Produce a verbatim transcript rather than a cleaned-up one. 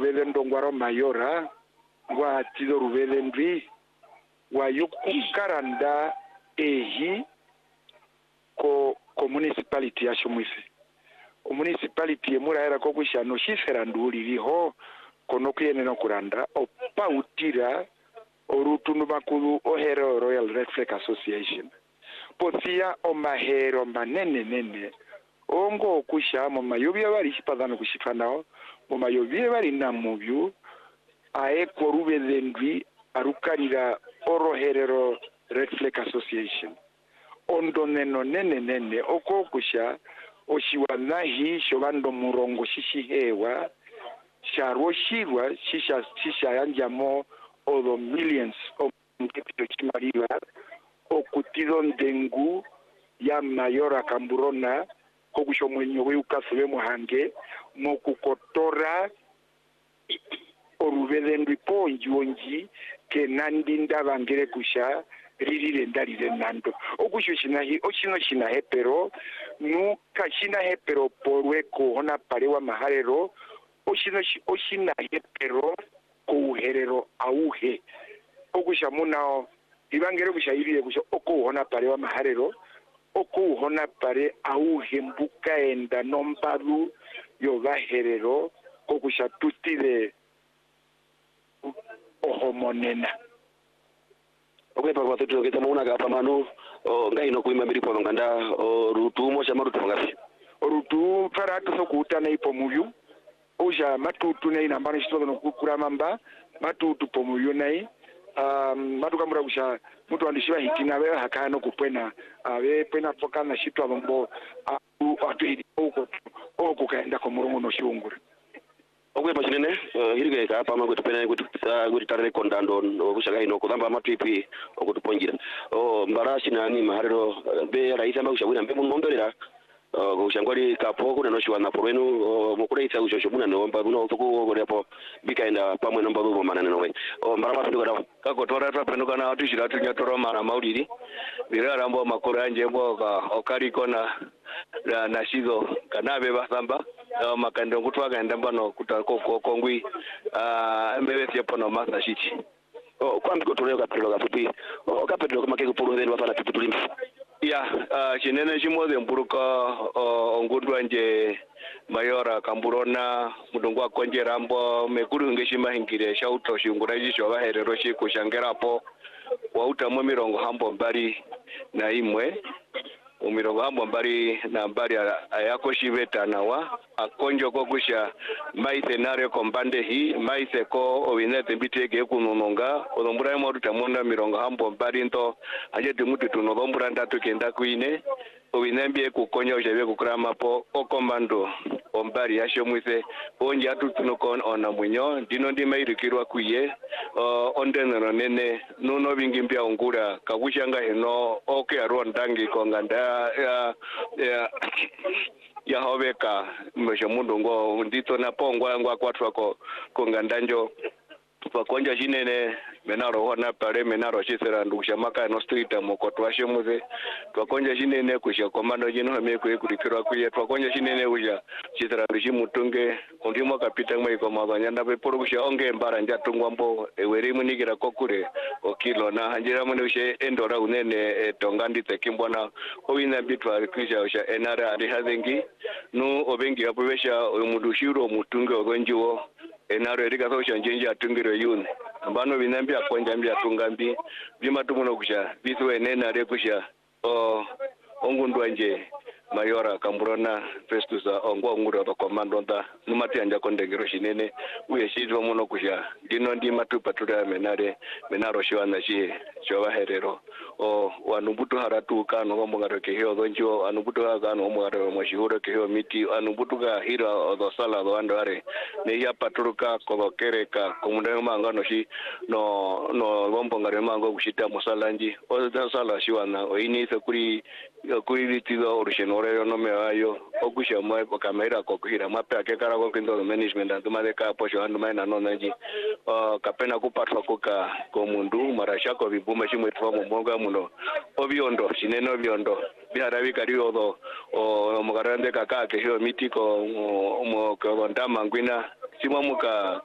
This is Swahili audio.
rubele ndongwaro mayora wa tido rubele ndwi wa yukukaranda ehi ko ko municipality ya Shumwisi o municipality emuraera ko kwishano shifera nduli liho kono kuyene kuranda o pautira orutunu bakulu o Hero Royal Red Flag Association potia o mahero manene nene ongo kushamo mayobya bari shipadano kushifanao mo mayobye bari namubyu ae korube ndwi arukarira oroherero Red Flag Association ondoneno nene nene oko kusha oshiwanahi shobando murongo shishihewa sharoshirwa shisha shisha yanjamo odo millions of ngepito chimariwa okutido ndengu ya mayora kamburona kokusho mwenye we ukasube muhange mokukotora orubele ndwipo njonji ke nandinda bangere kusha ririre ndarire nando okusho shinahi oshino shinahe pero nu kashinahe pero porwe kuhona parewa maharero oshino oshinahe pero kuherero auhe okusha munao ibangere kusha irire kusha okuhona parewa maharero okuhona pare auhe mbuka enda nombalu yo baherero okusha tutire ohomonena okay pa kwa tutu kita muna ka pamanu o ngai no kuima miri po nganda o rutu mo chama rutu ngafi rutu para to sokuta na ipo muvyu oja matutu nei nambano shito no kukura mamba matutu po muvyu nei um matu kamura kusha mutu andishiba hitina we hakano kupwena awe pwena foka na shito abambo atu hidi oko oko kaenda ko murongo no shungura ogwe machinene hirige ka pama gutupena gutusa gutitare kondando okushaga ino kudamba matwipi okutupongira o mbarashi nani maharero be raisa ma ushawira mbe munomberera kushangwali kapo kuna no shwana porwenu mukure itsa ushosho muna no mba no tuku gorepo bikaenda pamwe no mbabu manane no we o mbarama pinduka dawa kakotora twapenduka na watu shiratu nyatora mara mauliri birara mbo makore anje mbo ka okari kona na shizo kanabe basamba makande ngutwaga ndambano kutako kongwi ah mbebe siepo no masa shichi o kwambi kotoleka kapelo kafupi o kapelo kama keko polo ndeni bafana tutulimbi ya uh, chinene chimodhe mburuka uh, ongudwa nje mayora kamburona mudungu akonje rambo mekuru ngeshima hingire shauto shingura jisho baherero shi kushangerapo wautamwe mirongo hambo mbari na imwe umirongo hambo mbari na mbari ayako shiveta nawa akonjo ko kusha maise nare kombande hi maise ko owinete bitege kununonga odombura mo tutamona mirongo hambo mbari nto aje tumutu tunodombura ndatu kenda kuine owinembie kukonyo jebe kukrama po okomando ombari yasho mwise onja tutunukon ona munyo dino ndi mairikirwa kuye uh, ondenero nene nuno bingimbia ongura kakushanga eno oke arondangi konganda ya ya ya hobeka msho mundu ngo ndito na pongwa ngwa kwatwa ko kongandanjo pakonja jinene menaro hona pare menaro chisera ndusha maka no street moko twashe muze twakonja jinene kusha komando jino me ku kurikirwa kuye twakonja jinene uja chisera rishi mutunge ondimo kapita mwe ko mabanya ndabe porugusha onge mbara njatungwa mbo eweri munigira kokure okilo na hanjira mune ushe endora unene e, tongandi tekimbona owina bitwa rikisha usha enara ari hazengi no obengi apwesha mudushiro mutunge ogonjiwo enaro erika so shanjenja atungiro yune ambano binambia konja mbia tungambi bima tumuno kusha bisu enena rekusha o ongundwa nje mayora kamburona Festus ongwa ngura to komando nda numati anja kondengero shinene uye shizwa muno kusha dino ndi matupa tuda menare menaro shiwana shi shoba herero o wanubutu haratu kano ngombongaro ke hiyo donjo anubutu ga no ngomongaro moshihuro ke hiyo miti anubutu ga hira odo sala do andare ne ya paturuka kokereka komunda mangano shi no no ngombongaro mango kushita musalanji o da sala shiwana o ini sekuri kuri litido originore no me ayo okusha mwa kamera ko kuhira mape akekara ko kindo management anduma de ka posho anduma na no naji uh, kapena kupatwa kuka ko mundu marasha ko bibuma shimwe twa mumonga muno obiondo sineno obiondo biharabi kari odo o mugarande kaka ke hiyo miti ko mo ko ndama ngwina simwa muka